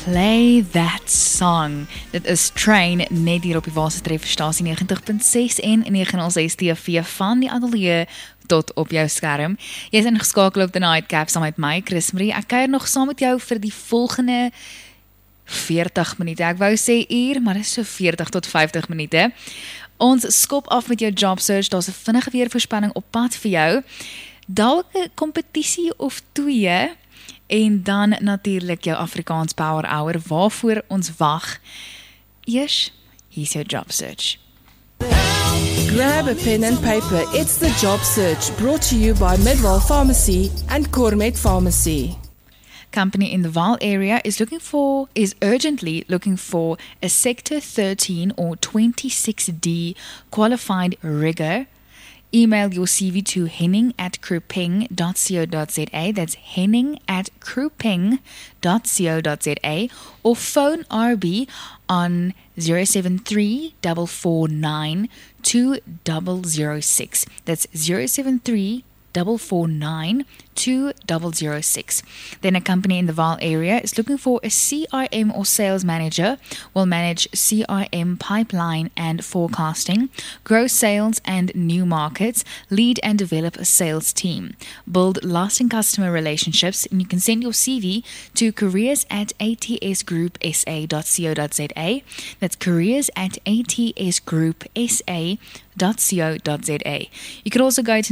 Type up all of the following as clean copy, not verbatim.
Play that song. Dit is Train, net hier op die Waalse Trefferstasie 90.6 en 906 TV van die ateljee tot op jou skerm. Jy is ingeskakel op The Nightcap saam met my, Chris Marie. Ek kuier nog saam met jou vir die volgende 40 minute. Ek wou sê uur, maar dit is so 40 tot 50 minute. Ons skop af met jou job search. Daar's 'n vinnige weervoorspanning op pad vir jou. Dalk 'n kompetisie of twee. En dan natuurlik jou Afrikaans Power Hour waarvoor ons wag. Eers, hier's jou job search. Grab a pen and paper. It's the job search brought to you by Midwal Pharmacy and Cormet Pharmacy. Company in the Vaal area is urgently looking for a Sector 13 or 26D qualified rigger. Email your CV to henning@kroeping.co.za. That's henning@kroeping.co.za. Or phone RB on 073 449 2006. That's 073 449 2006. Then a company in the Vaal area is looking for a CRM or sales manager, will manage CRM pipeline and forecasting, grow sales and new markets, lead and develop a sales team, build lasting customer relationships, and you can send your CV to careers@atsgroupsa.co.za. That's careers@atsgroupsa.co.za. You could also go to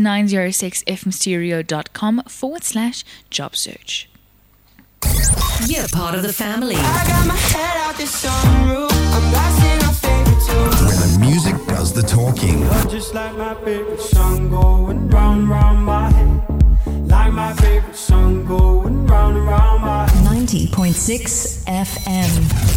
906fmstereo.com/job search. You're part of the family. I got my head out the sunroof. I'm blasting our favorite tune. Where the music does the talking. You're just like my favorite song going round, round my head. Like my favorite song going round and round my head. 90.6 FM.